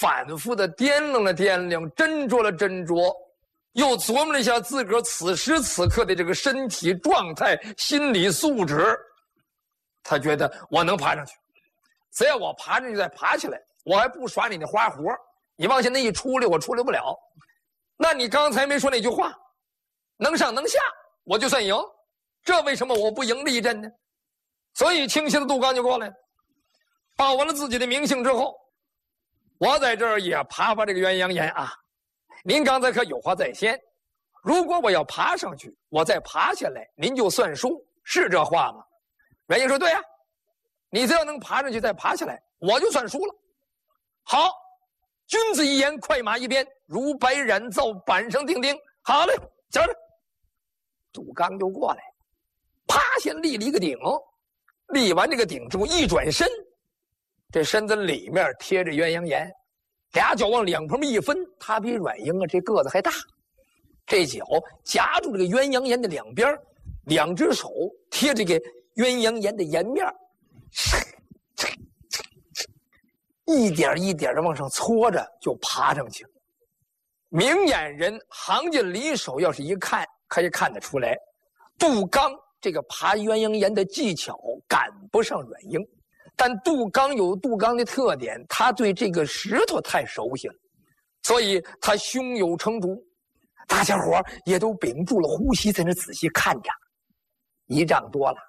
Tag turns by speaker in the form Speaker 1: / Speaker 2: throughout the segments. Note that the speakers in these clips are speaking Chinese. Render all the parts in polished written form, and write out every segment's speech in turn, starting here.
Speaker 1: 反复的掂量了掂量，斟酌了斟酌，又琢磨了一下自个儿此时此刻的这个身体状态、心理素质，他觉得我能爬上去。只要我爬上去再爬起来，我还不耍你那花活，你往前那一出溜，我出溜不了。那你刚才没说那句话，能上能下，我就算赢。这为什么我不赢了一阵呢？所以清晰的杜刚就过来了，报完了自己的名姓之后，我在这儿也爬这个鸳鸯岩啊。您刚才可有话在先，如果我要爬上去，我再爬下来，您就算输，是这话吗？元英说对啊，你只要能爬上去再爬下来，我就算输了。好，君子一言，快马一鞭，如白染皂，板上钉钉。好嘞，瞧着。杜刚就过来，啪，先立了一个顶，立完这个顶之后一转身，这身子里面贴着鸳鸯岩，俩脚往两旁一分，他比阮英啊这个子还大，这脚夹住这个鸳鸯岩的两边，两只手贴这个鸳鸯岩的岩面，一点一点的往上搓着就爬上去了。明眼人行近离手，要是一看，可以看得出来，杜刚这个爬鸳鸯岩的技巧赶不上阮英，但杜刚有杜刚的特点，他对这个石头太熟悉了，所以他胸有成竹。大家伙也都屏住了呼吸，在那仔细看着。1丈多了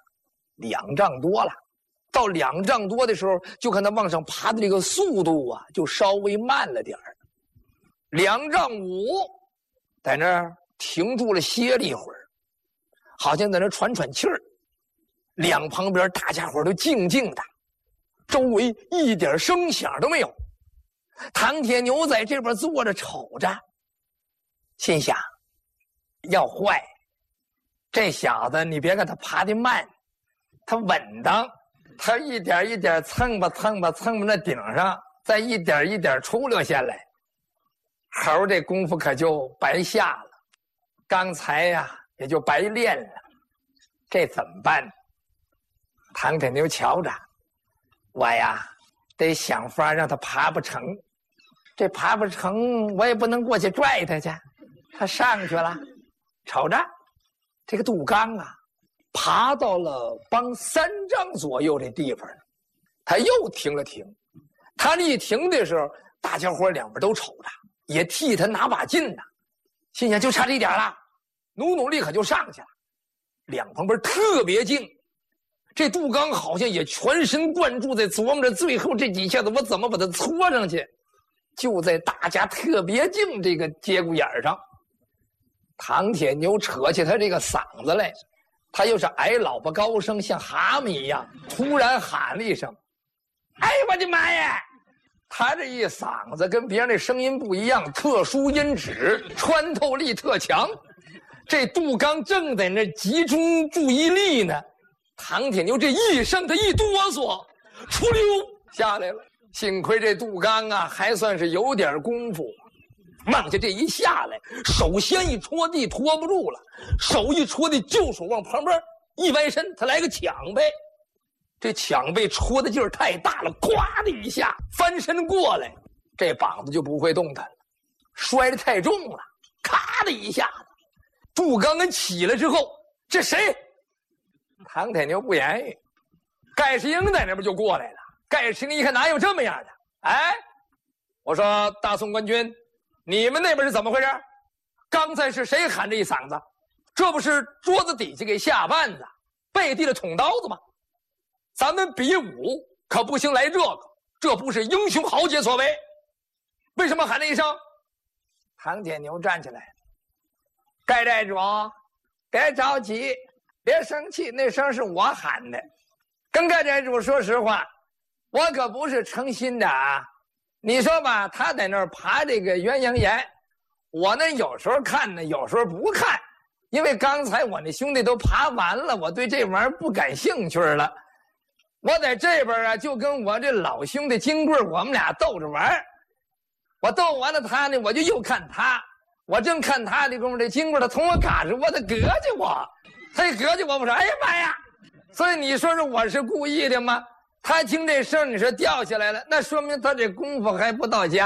Speaker 1: ，2丈多了，到2丈多的时候，就看他往上爬的这个速度啊，就稍微慢了点儿。2丈5，在那儿停住了，歇了一会儿，好像在那喘喘气儿。两旁边大家伙都静静的，周围一点声响都没有。唐铁牛在这边坐着瞅着，心想：要坏，这小子你别看他爬得慢，他稳当，他一点一点蹭吧蹭吧蹭吧那顶上，再一点一点出溜下来，猴这功夫可就白下了，刚才呀也就白练了。这怎么办？唐铁牛瞧着，我呀得想法让他爬不成，这爬不成我也不能过去拽他去，他上去了。瞅着这个杜刚啊，爬到了帮3丈左右这地方，他又停了停。他一停的时候，大家伙两边都瞅着，也替他拿把劲呢，心想就差这一点了，努力可就上去了。两旁边特别静，这杜刚好像也全神贯注在琢磨着最后这几下子我怎么把它搓上去。就在大家特别静这个节骨眼上，唐铁牛扯起他这个嗓子来，他又是矮喇叭高声，像蛤蟆一样，突然喊了一声：“哎我的妈呀！”他这一嗓子跟别人的声音不一样，特殊音质，穿透力特强。这杜刚正在那集中注意力呢，唐铁牛这一声他一哆嗦，出溜下来了。幸亏这杜刚啊还算是有点功夫，往下这一下来，手先一戳地拖不住了，手一戳地就手往旁边一歪身，他来个抢背，这抢背戳的劲儿太大了，咵的一下翻身过来，这膀子就不会动弹了，摔得太重了，咔的一下子，杜刚跟起来之后，这谁？唐铁牛不言语，盖世英在那边就过来了。盖世英一看哪有这么样的？哎，我说大宋官军，你们那边是怎么回事？刚才是谁喊这一嗓子？这不是桌子底下给下绊子，背地里捅刀子吗？咱们比武可不行来这个，这不是英雄豪杰所为。为什么喊这一声？唐铁牛站起来，盖寨主，别着急，别生气，那声是我喊的。跟盖寨主说实话，我可不是诚心的啊。你说吧，他在那儿爬这个鸳鸯岩，我呢有时候看呢，有时候不看，因为刚才我那兄弟都爬完了，我对这玩意儿不感兴趣了。我在这边啊，就跟我这老兄弟金贵，我们俩斗着玩。我斗完了他呢，我就又看他。我正看他的功夫，这金贵他从我嘎着我，他膈气我，他一膈气我，我说哎呀妈呀！所以你说是我是故意的吗？他听这声，你说掉下来了，那说明他这功夫还不到家。